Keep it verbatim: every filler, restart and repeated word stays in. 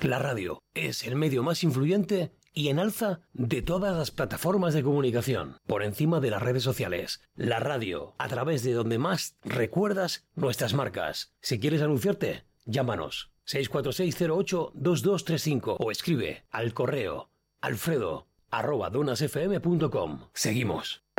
La radio es el medio más influyente y en alza de todas las plataformas de comunicación, por encima de las redes sociales. La radio, a través de donde más recuerdas nuestras marcas. Si quieres anunciarte, llámanos seis cuatro seis cero ocho dos dos tres cinco o escribe al correo alfredo arroba donasfm punto com. Seguimos.